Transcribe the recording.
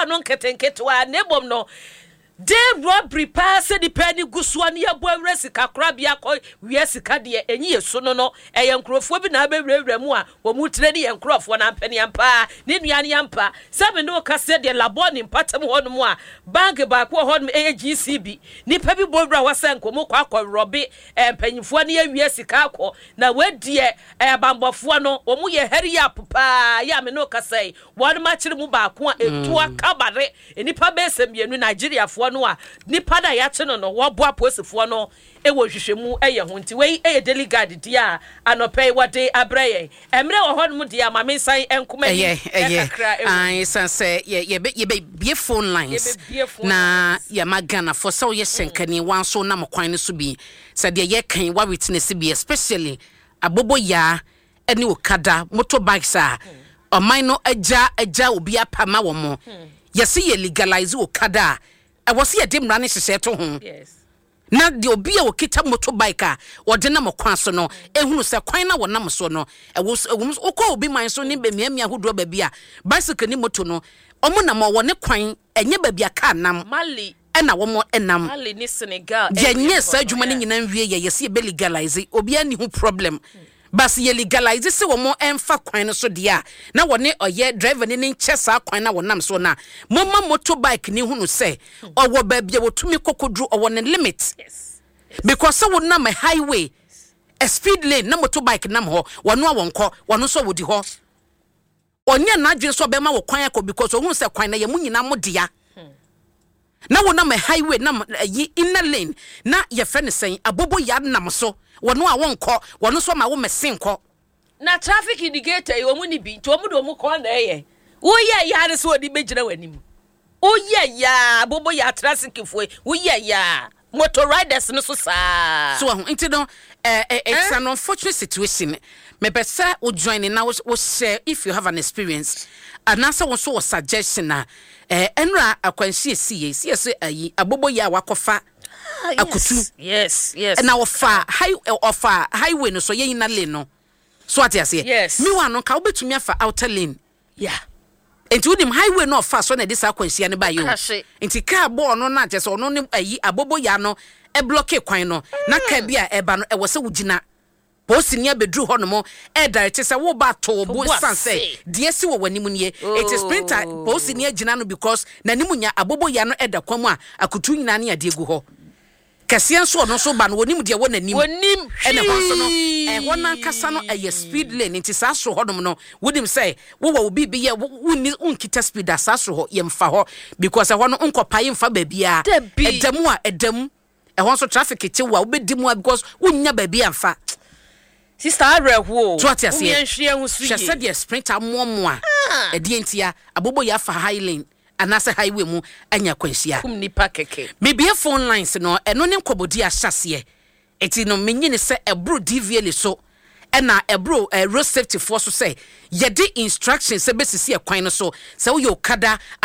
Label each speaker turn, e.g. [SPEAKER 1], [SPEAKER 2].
[SPEAKER 1] no nketenketwa nebom no de robbery pass the penny guswani ya boy resika krabia ko wiesika de enyi yeso no eye nkrofo bi na bewrewre mu a wo mu tire de nkrofo na mpani ampa ne nuane ampa sabe no kase de laboni mpatam ho no a bank ba ko ho no GCB nipa bi bobra wasanko mu kwa robbe empanyifo na ya wiesika akọ na wadie bambofo no wo mu ye heri up pa ya me no kase wo no ma kire mu ba ko etu akabare nipa be semienu Nigeria fo no a nipa da ya che no wo boa posifo no e wo hwehwemu eye ho nti we e delegate dia anope wode abraye emre wo ho no dia ma mensan enkoma yi
[SPEAKER 2] ai sanse ye be phone lines na ya magana for so ye senkani wan so na mkwan no so bi se de ye kan wa witness bi especially abobo ya ene okada motorbikes a oman no aja obi apama wo mo yesi ye legalize okada I was here dim running to to home.
[SPEAKER 1] Yes.
[SPEAKER 2] Na de obi a okita motorbike a ode na mokwan so no ehunu se kwan na wonam so no okọ obi man so ne be miamia hodo ba bia bicycle ni moto no omo na ma wone kwan enye ba bia ka nam
[SPEAKER 1] Mali
[SPEAKER 2] na womo enam
[SPEAKER 1] Mali ni Senegal
[SPEAKER 2] yenye sa adwuma ne nyina nwie ye yesi be legalize obi ani hu problem bas ye legalize se womo emfa kwan no so dia na wone oye driver ne nche sa kwan na wonam so na momma motorbike ni hunu se owo ba bia wotumi kokodru owo ne limit.
[SPEAKER 1] Yes.
[SPEAKER 2] Because so wonam a highway a speed lane na motorbike nam ho wono awonko wono so wodi ho onye na adwen so be ma wo kwan akọ because ohun se kwan na ye munyina modia na wonam a highway na inner lane na ye friend sen abobo ya nam so wono awonko wono so ma wo mesenko
[SPEAKER 1] na traffic indicator yo mu ni bi to mu do mu ko na eye wo ye ya ne so odi bejira wanim o ye ya abobo ya traffic fo wo ye ya motor riders no so sa
[SPEAKER 2] so nti no it's an unfortunate situation me pesa o join now we share if you have an experience and answer one so suggestion na enra akwanhie sie ayi abobo ya wakofa akutu
[SPEAKER 1] yes
[SPEAKER 2] na ofa highway no so ye ina lane no so what you say
[SPEAKER 1] yes
[SPEAKER 2] me wa no ka obetumi afa outer lane
[SPEAKER 1] yeah
[SPEAKER 2] enti udim highway no fa so na dis akwanhia ne ba yo enti car boy no na je so no ne ayi abobo ya no e block kwan no na ka bia e ba no e wo se wugina posi nia bedru ho no mo e direct se wo ba to bo sanse die si wo wani mu nie it is printer posi nia gina no because na nimu nya abobo ya no e da kwamu a akutu nyina ne ade gu ho kasian so no so ba no wonim de wo nanim ene ho so no wona kasa no e speed lane nti sa so ho no wodim say wo wo bi ye wonni unkita speed asa so ho ye mfa ho because ho no unkopaye mfa ba bia edamu a edam ho so traffic ti wa obedimu because wonya ba bia mfa
[SPEAKER 1] sister Arewo
[SPEAKER 2] so what you say she said the sprinter moa e die ntia abobo ya fa high lane anase highway mu anya kwansia
[SPEAKER 1] kum nipa keke
[SPEAKER 2] maybe phone lines no eno ne nkobodi ahyase eti no menyi ne se ebro DVL so ena ebro road safety force so say ye de instructions se besisi e kwan no so se wo yo kada